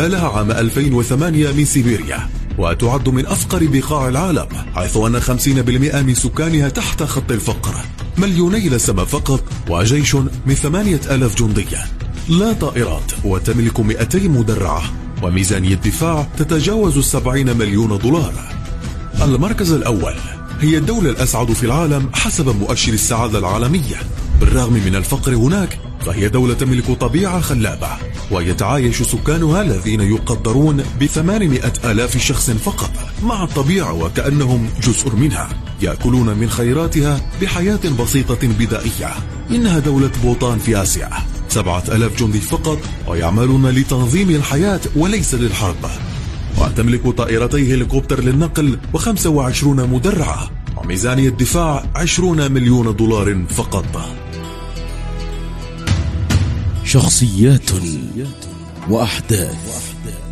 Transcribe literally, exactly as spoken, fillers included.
نقلها عام ألفين وثمانية من سيبيريا، وتعد من أفقر بقاع العالم، حيث أن خمسين بالمئة من سكانها تحت خط الفقر. مليوني لسمة فقط، وجيش من ثمانية آلاف جندية، لا طائرات، وتملك مئتين مدرعة، وميزانية دفاع تتجاوز السبعين مليون دولار. المركز الأول هي الدولة الأسعد في العالم حسب مؤشر السعادة العالمية. بالرغم من الفقر هناك، فهي دولة تملك طبيعة خلابة، ويتعايش سكانها الذين يقدرون بثمانمائة آلاف شخص فقط مع الطبيعة وكأنهم جزء منها، يأكلون من خيراتها بحياة بسيطة بدائية. إنها دولة بوطان في آسيا، سبعة آلاف جندي فقط، ويعملون لتنظيم الحياة وليس للحرب، وتملك طائرتي هليكوبتر للنقل وخمسة وعشرين مدرعة، وميزانية دفاع عشرين مليون دولار فقط. شخصيات وأحداث.